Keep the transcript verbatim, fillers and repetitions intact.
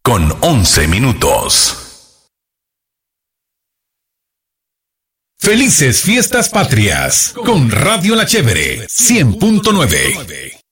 con once minutos. Felices Fiestas Patrias con Radio La Chévere cien punto nueve.